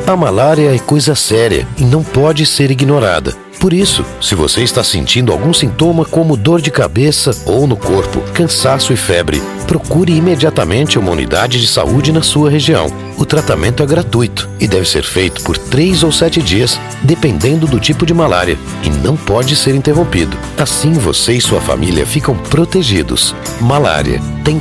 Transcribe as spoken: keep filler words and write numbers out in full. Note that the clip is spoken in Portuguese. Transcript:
A malária é coisa séria e não pode ser ignorada. Por isso, se você está sentindo algum sintoma como dor de cabeça ou no corpo, cansaço e febre, procure imediatamente uma unidade de saúde na sua região. O tratamento é gratuito e deve ser feito por três ou sete dias, dependendo do tipo de malária, e não pode ser interrompido. Assim você e sua família ficam protegidos. Malária tem